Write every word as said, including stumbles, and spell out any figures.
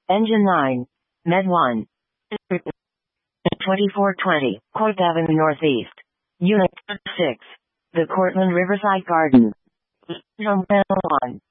Engine nine. Med one. twenty-four twenty, Court Avenue Northeast. Unit six. The Cortland Riverside Garden. Panel one.